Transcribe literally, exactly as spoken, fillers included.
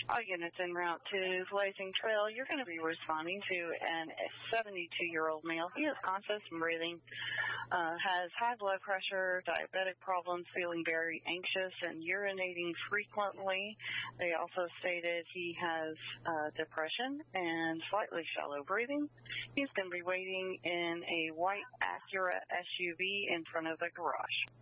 All units en route to Lansing Trail, you're going to be responding to an seventy-two-year-old male. He is conscious and breathing, uh, has high blood pressure, diabetic problems, feeling very anxious, and urinating frequently. They also stated he has uh, depression and slightly shallow breathing. He's going to be waiting in a white Acura S U V in front of the garage.